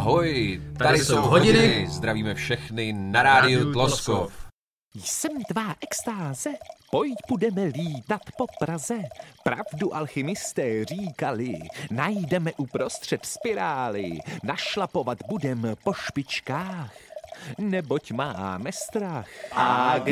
Ahoj, tady jsou hodiny, zdravíme všechny na rádiu Tloskov. Jsem tvá extáze, pojď budeme lítat po Praze. Pravdu alchymisté říkali, najdeme uprostřed spirály, našlapovat budem po špičkách, neboť máme strach. A